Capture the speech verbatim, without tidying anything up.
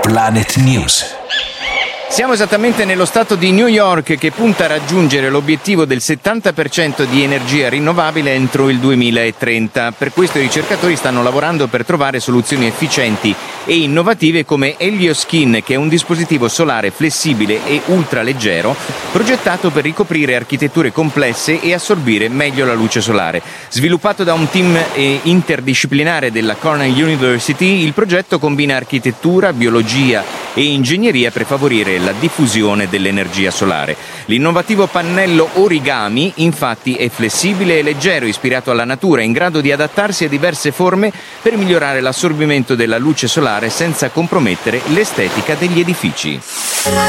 Planet News. Siamo esattamente nello stato di New York, che punta a raggiungere l'obiettivo del settanta per cento di energia rinnovabile entro il duemilatrenta. Per questo i ricercatori stanno lavorando per trovare soluzioni efficienti e innovative come Helioskin, che è un dispositivo solare flessibile e ultraleggero progettato per ricoprire architetture complesse e assorbire meglio la luce solare. Sviluppato da un team interdisciplinare della Cornell University, il progetto combina architettura, biologia e ingegneria per favorire la diffusione dell'energia solare. L'innovativo pannello Origami, infatti, è flessibile e leggero, ispirato alla natura, in grado di adattarsi a diverse forme per migliorare l'assorbimento della luce solare senza compromettere l'estetica degli edifici.